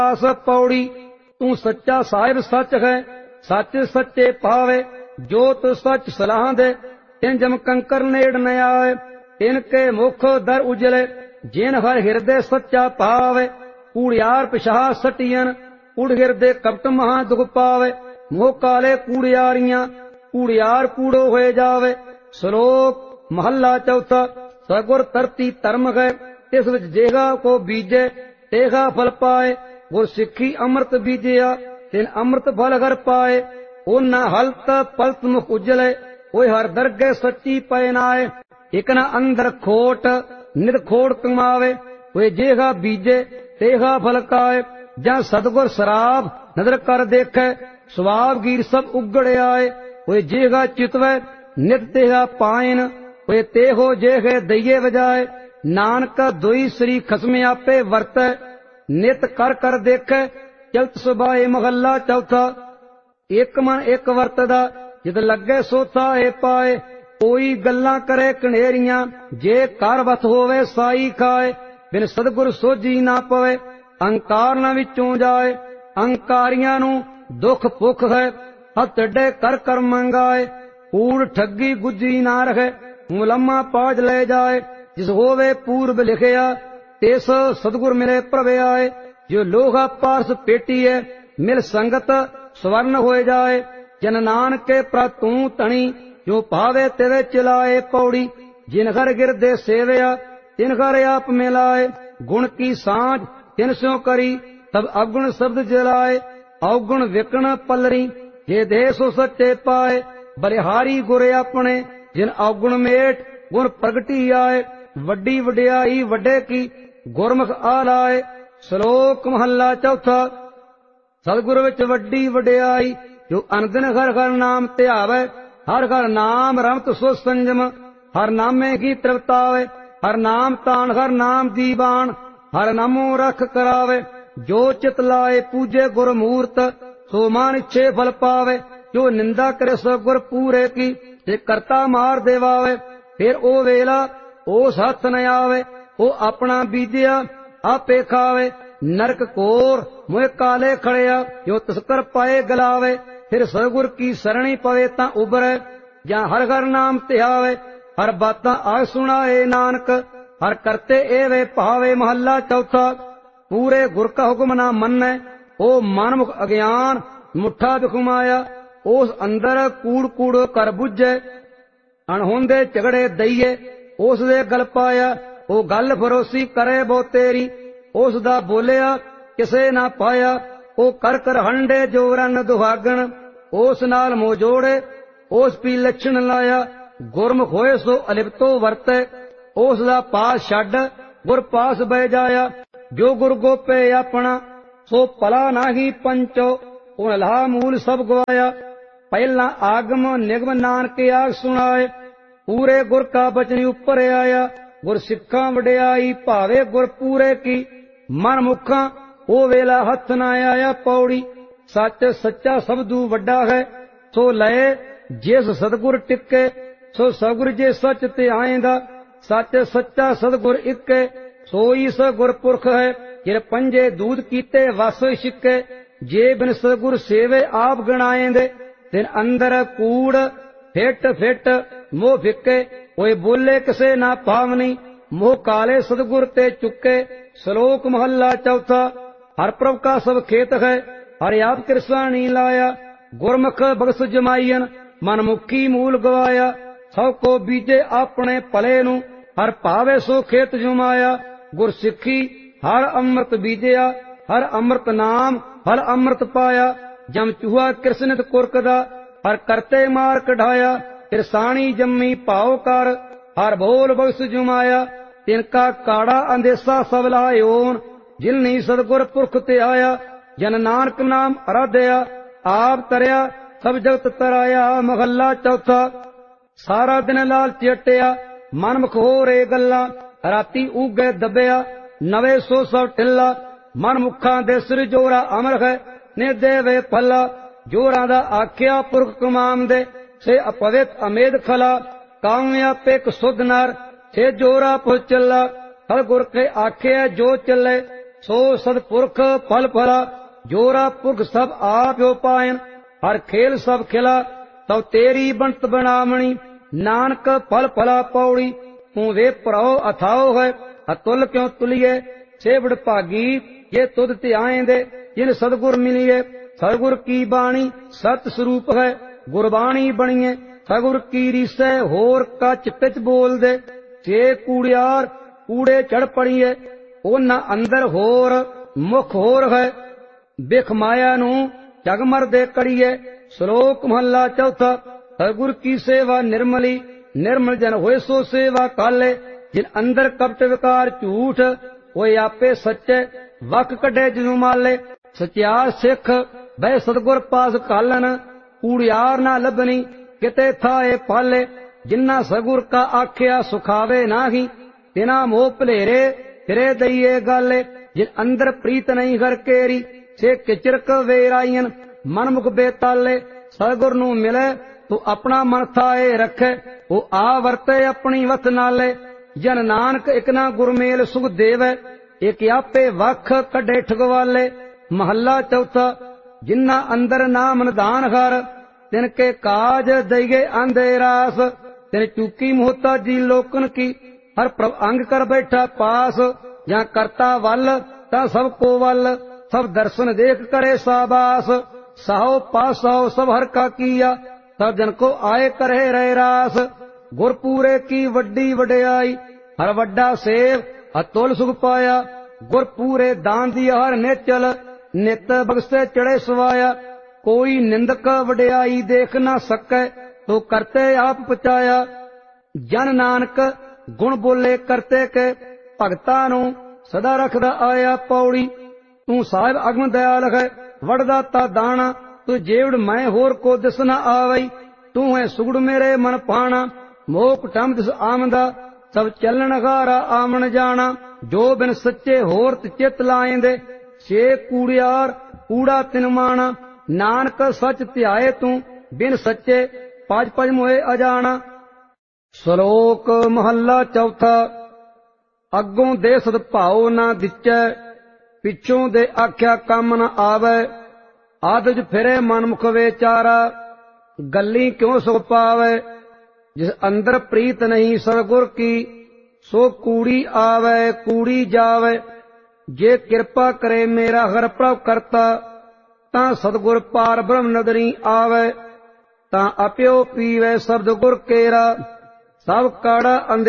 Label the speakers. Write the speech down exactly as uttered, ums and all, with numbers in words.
Speaker 1: आस पौड़ी तू सच्चा साहिब सच है, सच सच्चे पावे, जोत सच सलाह दे, तिन जम कंकर नेड़ न आए, तिनके मुख दर उजले, जिन हर हिरदे सच्चा पावे, कूड़ियार पिशाह सटियन, कूड़ हिरदे कपट महा दुख पावे, मोह काले कूड़ियारियां, कूड़ियार कूड़ो होए जावे। श्लोक महला चौथा। सगुर तरती धर्म है, तिस विच जेगा को बीजे तेगा फल पाए, गुर सिक्खी अमृत बीजिया, तिन अमृत फल घर पाए, ओना हलत पलत मुख उजले, ओए हर दरगे सच्ची पैनाए, इक न अंदर खोट नित खोट कमावे, ओए जेगा बीजे तेगा फल काए, जां सतगुर शराब नजर कर देखे, स्वाब गीर सब उगड़ आए, ओए जेगा चितवे नित तेगा पायन, ओए तेहो जेगे दइये बजाए, नानक दुई श्री खसमे आपे वरतै, नित कर कर देखे, चलत सुभाए महला चौथा। एक मन एक वरतदा, जित लगे सोथा ए पाए, कोई गल्लां करे कनेरियां, जे कर वत होवे साई खाए, बिन सतगुर सोझी ना पवे, अहंकार ना विचों जाए, अहंकारियां नू दुख भुख है, हथ डे कर कर मंगाए, कूड़ ठगी गुज्जी ना रहे, मुलम्मा पाज ले जाए, जिस होवे पूर्व लिखिया, तेस सतगुर मिले प्रभे आए, जो लोहा पारस पेटी है, मिल संगत स्वर्ण होए जाए, जन नानक के प्रतू तणी, जो भावे तेवे चिलाए पौड़ी, जिन घर गिरदे सेवया, तिन घर आप मिलाए, गुण की सांझ तिन स्यों करी, तब अवगुण शब्द जलाए, अवगुण विकण पलरी, जे देह सो सच्चे पाए, बलिहारी गुरे अपने, जिन अवगुण मेट गुण प्रगटी आए, वड्डी वड्याई वड्डे की गुरमुख आलाए। श्लोक महला चौथा। सतगुरु विच वड्डी वड्याई, जो अनदिन घर घर नाम ध्यावे, हर घर नाम रमत सो संजम, हर नामे की तृप्तावे, हर नाम तान हर नाम दीवान, हर नामो रख करावे, जो चित लाए पूजे गुर मूर्त, सो मान इच्छे फल पावे, जो निंदा करे सो गुर पूरे की, ते करता मार देवावे, फिर ओ वेला ओस हथ न आवे, ओ अपना बीजिया आपे खावे, नरक कोर मोह काले खड़िया, जो तस्कर पाए गलावे, फिर सतगुर की सरणी पवे तां उबरे, जां हर हर नाम ध्यावे, हर बातां आग सुनाए नानक, हर करते एवे भावे। महला चौथा। पूरे गुर का हुक्म ना मन्ने, ओ मनमुख अज्ञान मुठा दुखमाया, उस अंदर कूड़ कूड़ कर बुझे, अणहोंदे झगड़े दईए उस दे गल पाया, ओ गल भरोसी करे बो तेरी, उस दा बोलिया किसे ना पाया, ओ कर कर हंडे जोरन दुहागण, उस नाल मोह जोड़े उस पी लक्षण लाया, गुरमुख होए सो अलिप्तो वरते, उस दा पास छड्ड गुर पास बह जाया, जो गुर गोपे अपना सो पला नाही पंचो, उन ला मूल सब गवाया, पहला आगम निगम नानक आग सुनाए, पूरे गुर का बचन ऊपर आया, गुर सिखा वड्याई भावे गुर पूरे की, मन मुखा ओ वेला हथ न आया पौड़ी, सच सच्चा सबदू वड्डा है, सो लए जिस सतगुर टिके, सो सगुर जे सच ते आएंदा, सच सच्चा सतगुर इके, सोई स गुर पुरख है, जिर पंजे दूध कीते वस छिके, जे बिन सतगुर सेवे आप गणाएंदे, तिन अंदर कूड़ फिट फिट मोह फिके, ओए बोले किसे ना पावनी, मोह काले सतगुर ते चुके। श्लोक महला चौथा। हर प्रभ का सब खेत है, हर आप कृष्णा नी लाया, गुरमुख बगस जमाईयन, मनमुखी मूल गवाया, सब को बीजे अपने भले नू, हर भावे सो खेत जुमाया, गुर सिखी हर अमृत बीजिया, हर अमृत नाम हर अमृत पाया, जम चूहा कृष्णित कुरकदा, हर करते मार कढ़ाया, तिरसाणी जम्मी पाओ कर, हर भोल बगस जुमाया, तिनका काड़ा अंदेसा सब लायोन, जिलनी सतगुर पुरख ते आया, जन नानक नाम आराध्या, आप तरया सब जगत तराया। महला चौथा। सारा दिन लाल चेटिया, मनमुख हो रे गल्ला, राती उगे दबिया, नवे सो सब टिल्ला, मनमुखा दे सिर जोरा अमर है, ने देवे फला, जोरा दा आख्या पुरख कमाम दे, से अपवित अमेद खला, कामया पेक सुध नर, से जोरा पुर चला, हर गुर के आखे जो चले, ਸੋ ਸਤਪੁਰਖ ਫਲ ਫਲਾ, ਜੋਰਾ ਪੁਰਖ ਸਭ ਆਪਿਓ ਪਾਇਨ। ਹਰ ਖੇਲ ਸਭ ਖਿਲਾ, ਤਉ ਤੇਰੀ ਬੰਤ ਬਣਾਵਣੀ। ਨਾਨਕ ਫਲ ਫਲਾ ਪੌੜੀ, ਤੂੰ ਵੇ ਭਰਾਓ ਅਥਾਓ ਹੈ। ਅਤੁਲ ਕਿਉ ਤੁਲੀਏ, ਸੇਵੜ ਭਾਗੀ ਜੇ ਤੁਧ ਧਿਆਏਂਦੇ। ਜਿਨ ਸਤਿਗੁਰ ਮਿਲੀਏ, ਸਤਿਗੁਰ ਕੀ ਬਾਣੀ ਸਤ ਸਰੂਪ ਹੈ। ਗੁਰਬਾਣੀ ਬਣੀਏ, ਸਤਿਗੁਰ ਕੀ ਰੀਸੈ, ਹੋਰ ਕੱਚ ਪਿਚ ਬੋਲਦੇ। ਛੇ ਕੂੜਿਆਰ ਕੂੜੇ ਚੜ ਪੜੀਏ, ਉਹਨਾਂ ਅੰਦਰ ਹੋਰ ਮੁਖ ਹੋਰ ਹੈ। ਬਿਖ ਮਾਇਆ ਨੂੰ ਜਗ ਮਰਦੇ ਕੜੀਏ। ਸ਼ਲੋਕ ਮਹੱਲਾ ਚੌਥਾ। ਸਤਿਗੁਰ ਕੀ ਸੇਵਾ ਨਿਰਮਲੀ, ਨਿਰਮਲ ਜਨ ਹੋਏ ਸੋ ਸੇਵਾ ਕਾਲੇ। ਜਿਨ ਅੰਦਰ ਕਪਟ ਵਿਕਾਰ ਝੂਠ, ਹੋਏ ਆਪੇ ਸੱਚੇ ਵਕ ਕੱਢੇ ਜਿਨੂ ਮਾਲੇ। ਸਚਿਆਰ ਸਿੱਖ ਬਹਿ ਸਤਿਗੁਰ ਪਾਸ ਕਾਲਨ, ਕੂੜਿਆਰ ਨਾ ਲੱਭਣੀ ਕਿਤੇ ਥਾਏ ਪਾਲੇ। ਜਿਨ੍ਹਾਂ ਸਤਿਗੁਰ ਕਾ ਆਖਿਆ ਸੁਖਾਵੇ ਨਾਹੀ, ਤਿਨਾ ਮੋਹ ਭਲੇਰੇ ਫਿਰੇ ਦਈਏ ਗਾਲੇ। ਜਿਨ ਅੰਦਰ ਪ੍ਰੀਤ ਨਹੀਂ ਘਰ ਕੇਰੀ, ਸੇ ਕਿਚਰਕ ਵੇਰਾਈਨ ਮਨ ਮੁਖ ਬੇਤਾਲੇ। ਸਤਿਗੁਰ ਨੂੰ ਮਿਲੇ ਤੂੰ ਆਪਣਾ ਮਨ ਥਾਏ ਰੱਖੇ, ਉਹ ਆ ਵਰਤੇ ਆਪਣੀ ਵਤ ਨਾਲੇ। ਜਨ ਨਾਨਕ ਇਕ ਨਾ ਗੁਰਮੇਲ ਸੁਖ ਦੇਵੈ, ਇਕ ਆਪੇ ਵਖ ਕੱਢੇ ਠਗਵਾਲੇ। ਮਹੱਲਾ ਚੌਥਾ। ਜਿਨ੍ਹਾਂ ਅੰਦਰ ਨਾਮ ਨਿਧਾਨ ਹਰ, ਤਿਨ ਕੇ ਕਾਜ ਦਈਏ ਆਂਦੇ ਰਾਸ। ਤਿਨ ਚੂਕੀ ਮੋਹਤਾ ਜੀ ਲੋਕਨ ਕੀ, ਹਰ ਪ੍ਰਭ ਅੰਗ ਕਰ ਬੈਠਾ ਪਾਸ। ਜਾਂ ਕਰਤਾ ਵੱਲ ਤਾਂ ਸਭ ਕੋ ਵੱਲ, ਸਭ ਦਰਸ਼ਨ ਦੇਖ ਕਰੇ ਸਾਬਾਸ। ਸਾਹੋ ਪਾਸਾਓ ਸਭ ਹਰ ਕਾ ਕੀਆ, ਸਭ ਜਨ ਕੋ ਆਏ ਕਰੇ ਰਹਿ ਰਾਸ। ਗੁਰਪੂਰੇ ਕੀ ਵੱਡੀ ਵਡਿਆਈ, ਹਰ ਵੱਡਾ ਸੇਵ ਅਤੁਲ ਸੁਖ ਪਾਇਆ। ਗੁਰਪੂਰੇ ਦਾਨ ਦੀ ਹਰ ਨਿਚਲ, ਨਿਤ ਬਖਸ਼ੇ ਚੜੇ ਸਵਾਇਆ। ਕੋਈ ਨਿੰਦਕ ਵਡਿਆਈ ਦੇਖ ਨਾ ਸਕੈ, ਤੋ ਕਰਤੇ ਆਪ ਪਚਾਇਆ। ਜਨ ਨਾਨਕ ਗੁਣ ਬੋਲੇ ਕਰਤੇ ਕੇ, ਭਗਤਾਂ ਨੂੰ ਸਦਾ ਰੱਖਦਾ ਆਇਆ ਪੌੜੀ। ਤੂੰ ਸਾਹਿਬ ਅਗਮ ਦਇਆਲ ਹੈ, ਵੜਦਾ ਤਾ ਦਾਣਾ। ਤੂੰ ਜੇਵੜ ਮੈਂ ਹੋਰ ਕੋ ਦਿਸ ਨਾ ਆਵਈ। ਤੂੰ ਹੈ ਸੁਗੜ ਮੇਰੇ ਮਨ ਪਾਣਾ, ਮੋਹ ਕੁਟੰਬ ਦਿਸ ਆਮਦਾ। ਸਭ ਚੱਲਣ ਹਾਰਾ ਆਮਣ ਜਾਣਾ, ਜੋ ਬਿਨ ਸੱਚੇ ਹੋਰ ਚਿਤ ਲਾਏਂਦੇ। ਛੇ ਕੂੜਿਆਰ ਕੂੜਾ ਤਿਨ ਮਾਣਾ, ਨਾਨਕ ਸੱਚ ਧਿਆਏ ਤੂੰ ਬਿਨ ਸੱਚੇ, ਪਜ ਪਜ ਮੋਏ ਅਜਾਣਾ। ਸ਼ਲੋਕ ਮਹੱਲਾ ਚੌਥਾ। ਅੱਗੋਂ ਦੇ ਸਦਭਾਉ ਨਾ ਦਿਚੈ, ਪਿੱਛੋਂ ਦੇ ਆਖਿਆ ਕੰਮ ਨ ਆਵੈ। ਆਦਿ ਚ ਫਿਰੇ ਮਨ ਮੁਖ ਵਿਚਾਰਾ, ਗੱਲੀ ਕਿਉ ਸੁਖ ਪਾਵੈ। ਜਿਸ ਅੰਦਰ ਪ੍ਰੀਤ ਨਹੀਂ ਸਤਿਗੁਰ ਕੀ, ਸੋ ਕੂੜੀ ਆਵੈ ਕੂੜੀ ਜਾਵੈ। ਜੇ ਕਿਰਪਾ ਕਰੇ ਮੇਰਾ ਹਰ ਪ੍ਰਭ ਕਰਤਾ, ਤਾਂ ਸਤਿਗੁਰ ਪਾਰ ਬ੍ਰਹਮ ਨਦਰੀ ਆਵੈ। ਤਾਂ ਅਪਿਓ ਪੀਵੈ ਸ਼ਬਦ ਗੁਰ ਕੇਰਾ, ਸਭ ਕਾੜਾ ਅੰਧੇ